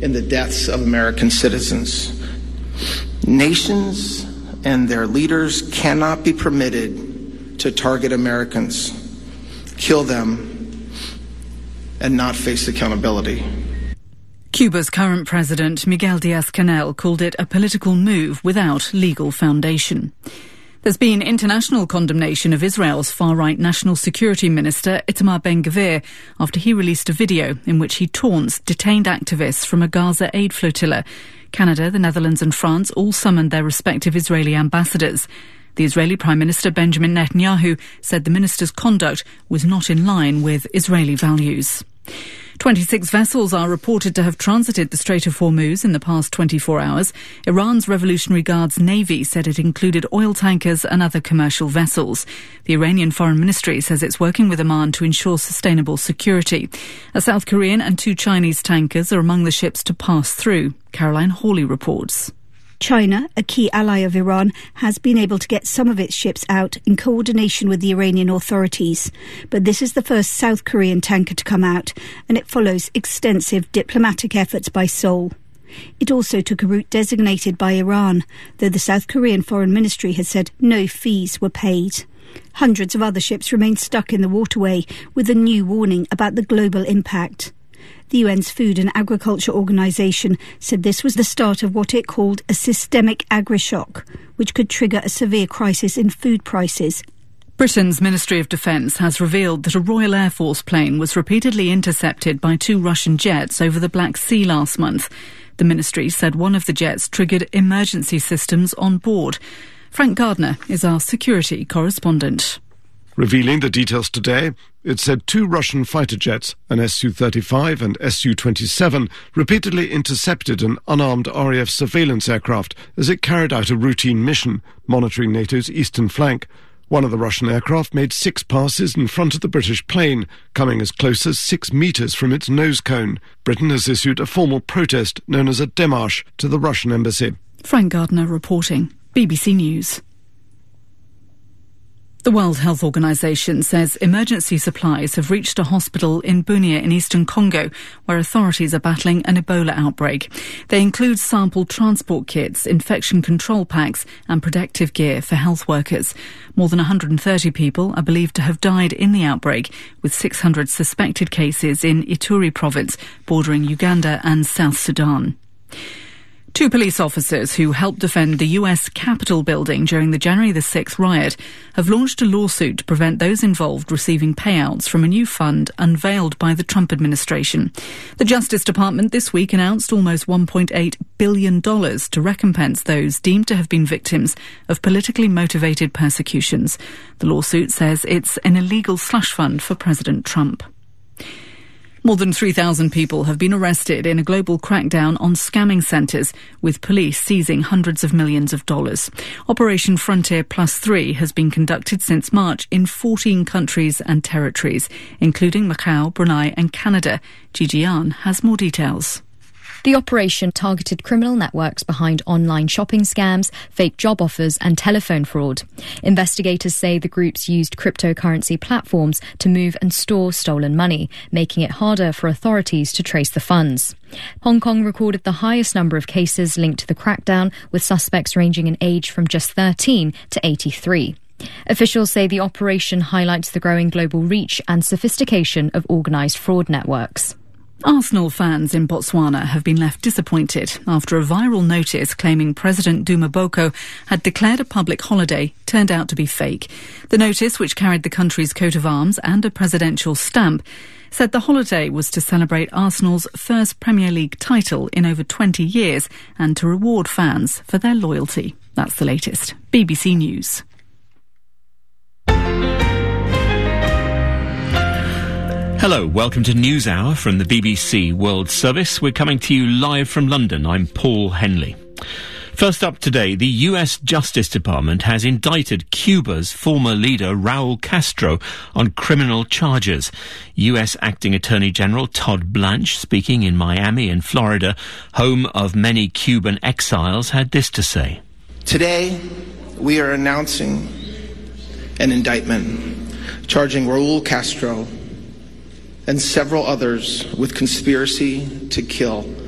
in the deaths of American citizens. Nations and their leaders cannot be permitted to target Americans, kill them, and not face accountability. Cuba's current president, Miguel Díaz-Canel, called it a political move without legal foundation. There's been international condemnation of Israel's far-right National Security Minister Itamar Ben-Gvir after he released a video in which he taunts detained activists from a Gaza aid flotilla. Canada, the Netherlands and France all summoned their respective Israeli ambassadors. The Israeli Prime Minister Benjamin Netanyahu said the minister's conduct was not in line with Israeli values. 26 vessels are reported to have transited the Strait of Hormuz in the past 24 hours. Iran's Revolutionary Guards Navy said it included oil tankers and other commercial vessels. The Iranian Foreign Ministry says it's working with Oman to ensure sustainable security. A South Korean and 2 Chinese tankers are among the ships to pass through. Caroline Hawley reports. China, a key ally of Iran, has been able to get some of its ships out in coordination with the Iranian authorities. But this is the first South Korean tanker to come out, and it follows extensive diplomatic efforts by Seoul. It also took a route designated by Iran, though the South Korean Foreign Ministry has said no fees were paid. Hundreds of other ships remain stuck in the waterway with a new warning about the global impact. The UN's Food and Agriculture Organization said this was the start of what it called a systemic agri-shock, which could trigger a severe crisis in food prices. Britain's Ministry of Defence has revealed that a Royal Air Force plane was repeatedly intercepted by 2 Russian jets over the Black Sea last month. The ministry said one of the jets triggered emergency systems on board. Frank Gardner is our security correspondent. Revealing the details today, it said 2 Russian fighter jets, an Su-35 and Su-27, repeatedly intercepted an unarmed RAF surveillance aircraft as it carried out a routine mission, monitoring NATO's eastern flank. One of the Russian aircraft made 6 passes in front of the British plane, coming as close as 6 metres from its nose cone. Britain has issued a formal protest known as a démarche to the Russian embassy. Frank Gardner reporting. BBC News. The World Health Organization says emergency supplies have reached a hospital in Bunia in eastern Congo, where authorities are battling an Ebola outbreak. They include sample transport kits, infection control packs and protective gear for health workers. More than 130 people are believed to have died in the outbreak, with 600 suspected cases in Ituri province, bordering Uganda and South Sudan. 2 police officers who helped defend the US Capitol building during the January the 6th riot have launched a lawsuit to prevent those involved receiving payouts from a new fund unveiled by the Trump administration. The Justice Department this week announced almost $1.8 billion to recompense those deemed to have been victims of politically motivated persecutions. The lawsuit says it's an illegal slush fund for President Trump. More than 3,000 people have been arrested in a global crackdown on scamming centres, with police seizing hundreds of millions of dollars. Operation Frontier Plus 3 has been conducted since March in 14 countries and territories, including Macau, Brunei and Canada. Gigi Yan has more details. The operation targeted criminal networks behind online shopping scams, fake job offers and telephone fraud. Investigators say the groups used cryptocurrency platforms to move and store stolen money, making it harder for authorities to trace the funds. Hong Kong recorded the highest number of cases linked to the crackdown, with suspects ranging in age from just 13 to 83. Officials say the operation highlights the growing global reach and sophistication of organised fraud networks. Arsenal fans in Botswana have been left disappointed after a viral notice claiming President Duma Boko had declared a public holiday turned out to be fake. The notice, which carried the country's coat of arms and a presidential stamp, said the holiday was to celebrate Arsenal's first Premier League title in over 20 years and to reward fans for their loyalty. That's the latest. BBC News. Hello, welcome to NewsHour from the BBC World Service. We're coming to you live from London. I'm Paul Henley. First up today, the US Justice Department has indicted Cuba's former leader, Raul Castro, on criminal charges. US Acting Attorney General Todd Blanche, speaking in Miami in Florida, home of many Cuban exiles, had this to say. Today, we are announcing an indictment charging Raul Castro and several others with conspiracy to kill